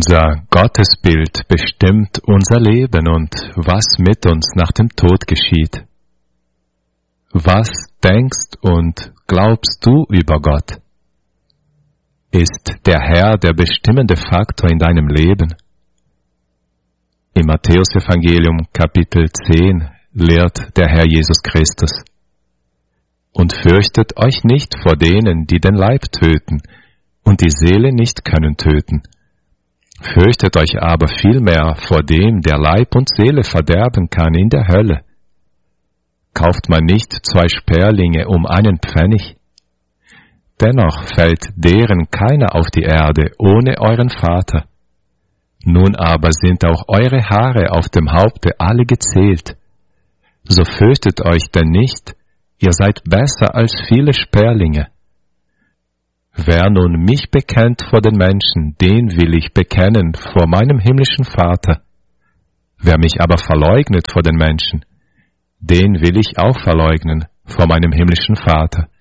Unser Gottesbild bestimmt unser Leben und was mit uns nach dem Tod geschieht. Was denkst und glaubst du über Gott? Ist der Herr der bestimmende Faktor in deinem Leben? Im Matthäusevangelium Kapitel 10 lehrt der Herr Jesus Christus: Und fürchtet euch nicht vor denen, die den Leib töten und die Seele nicht können töten. Fürchtet euch aber vielmehr vor dem, der Leib und Seele verderben kann in der Hölle. Kauft man nicht 2 Sperlinge um 1 Pfennig? Dennoch fällt deren keiner auf die Erde ohne euren Vater. Nun aber sind auch eure Haare auf dem Haupte alle gezählt. So fürchtet euch denn nicht, ihr seid besser als viele Sperlinge. Wer nun mich bekennt vor den Menschen, den will ich bekennen vor meinem himmlischen Vater. Wer mich aber verleugnet vor den Menschen, den will ich auch verleugnen vor meinem himmlischen Vater.